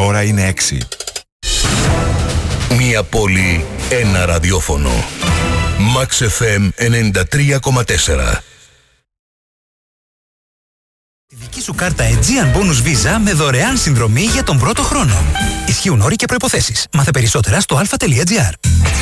ώρα είναι 6. Μία πόλη, ένα ραδιόφωνο. Max FM 93,4. Τη δική σου κάρτα Aegean Bonus Visa με δωρεάν συνδρομή για τον πρώτο χρόνο. Ισχύουν όροι και προϋποθέσεις. Μάθε περισσότερα στο alpha.gr.